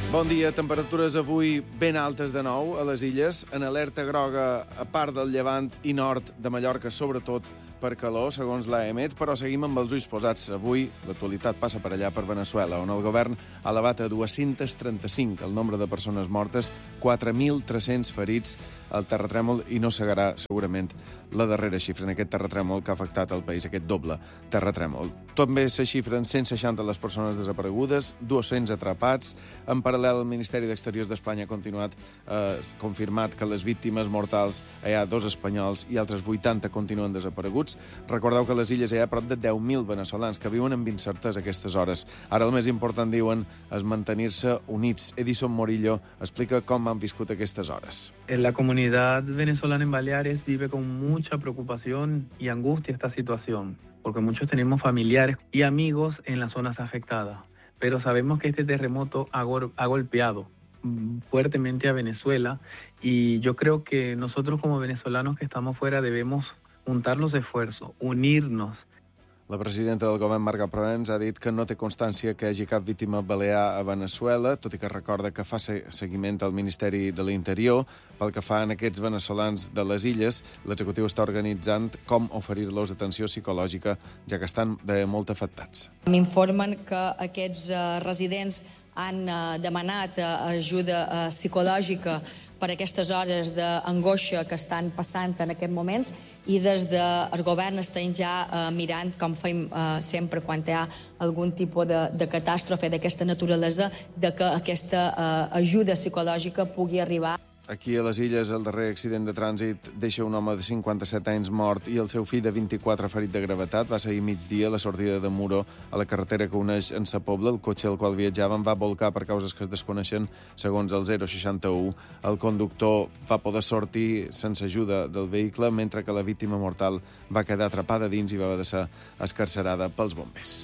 Bon dia. Temperatures avui ben altes de nou a les illes, en alerta groga a part del llevant i nord de Mallorca, sobretot per calor, segons l'AEMET, però seguim amb els ulls posats. Avui l'actualitat passa per allà, per Veneçuela, on el govern ha elevat a 235 el nombre de persones mortes, 4.300 ferits al terratrèmol, i no segarà segurament la darrera xifra en aquest terratrèmol que ha afectat el país, aquest doble terratrèmol. També se xifren 160 les persones desaparegudes, 200 atrapats. En paral·lel, el Ministeri d'Exteriors d'Espanya ha continuat confirmat que les víctimes mortals hi ha 2 espanyols i altres 80 continuen desapareguts. Recordeu que a les illes hi ha prop de 10.000 veneçolans que viuen amb incertesa a aquestes hores. Ara el més important, diuen, és mantenir-se units. Edison Morillo explica com han viscut aquestes hores. La comunidad venezolana en Baleares vive con mucha preocupación y angustia esta situación, porque muchos tenemos familiares y amigos en las zonas afectadas, pero sabemos que este terremoto ha golpeado fuertemente a Venezuela, y yo creo que nosotros como venezolanos que estamos fuera debemos juntar los esfuerzos, unirnos. La presidenta del govern, Marga Proens, ha dit que no té constància que hi hagi cap víctima balear a Veneçuela, tot i que recorda que fa seguiment al Ministeri de l'Interior. Pel que fa a aquests veneçolans de les illes, l'executiu està organitzant com oferir-los atenció psicològica, ja que estan molt afectats. M'informen que aquests residents han demanat ajuda psicològica per aquestes hores d'angoixa que estan passant en aquests moments, i des del govern estem ja mirant, com fem sempre quan hi ha algun tipus de catàstrofe d'aquesta naturalesa, de que aquesta ajuda psicològica pugui arribar. Aquí a les illes, el darrer accident de trànsit deixa un home de 57 anys mort i el seu fill de 24 ferit de gravetat. Va ser ahir migdia a la sortida de Muro, a la carretera que uneix en Sa Pobla. El cotxe al qual viatjaven va volcar per causes que es desconeixen, segons el 061. El conductor va poder sortir sense ajuda del vehicle, mentre que la víctima mortal va quedar atrapada dins i va haver de ser escarcerada pels bombers.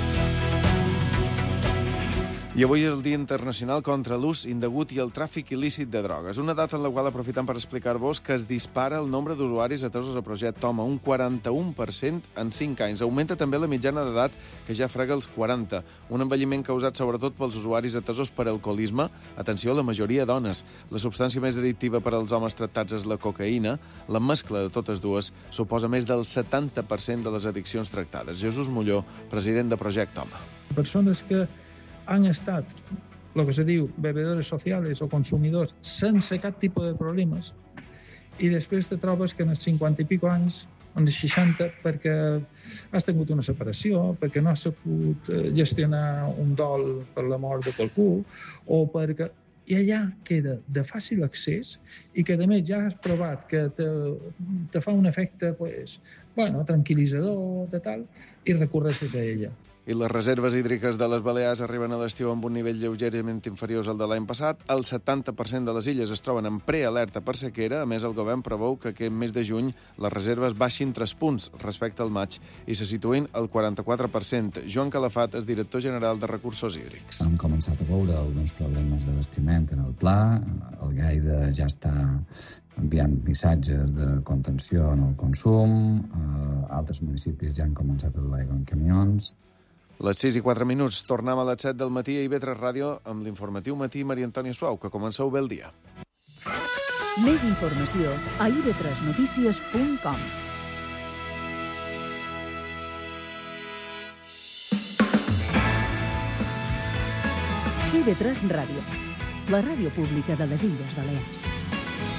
I avui és el Dia Internacional contra l'ús indegut i el tràfic il·lícit de drogues. Una data en la qual aprofitem per explicar-vos que es dispara el nombre d'usuaris atesos a Project Toma, un 41% en 5 anys. Augmenta també la mitjana d'edat, que ja frega els 40. Un envelliment causat sobretot pels usuaris atesos per alcoholisme. Atenció, la majoria dones. La substància més addictiva per als homes tractats és la cocaïna. La mescla de totes dues suposa més del 70% de les addiccions tractades. Jesús Molló, president de Project Toma. Persones que han estat, el que se diu, bebedores socials o consumidors sense cap tipus de problemes, i després te trobes que en els 50 i pico anys, en els 60, perquè has tingut una separació, perquè no has sabut gestionar un dol per la mort de qualcú, o perquè... I allà queda de fàcil accés i que, a més, ja has provat que te fa un efecte tranquil·litzador, de tal, i recorreces a ella. I les reserves hídriques de les Balears arriben a l'estiu amb un nivell lleugerament inferior al de l'any passat. El 70% de les illes es troben en prealerta per sequera. A més, el govern preveu que aquest mes de juny les reserves baixin 3 punts respecte al maig i se situïn al 44%. Joan Calafat és director general de Recursos Hídrics. Hem començat a veure alguns problemes d'abastiment en el pla. El Gaida ja està enviant missatges de contenció en el consum. Altres municipis ja han començat a dur l'aigua en camions. Les 6:04, tornem a les 7 del matí a IB3 Ràdio amb l'informatiu matí Maria Antònia Suau. Que comenceu bé el dia. Més informació a ib3notícies.com. IB3 Ràdio, la ràdio pública de les Illes Balears.